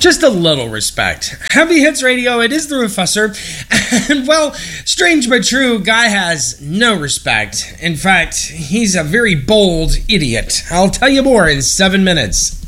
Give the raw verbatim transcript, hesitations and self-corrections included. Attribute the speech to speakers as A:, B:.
A: Just a little respect. Heavy Hits Radio, it is the Professor. And, well, strange but true, Guy has no respect. In fact, he's a very bold idiot. I'll tell you more in seven minutes.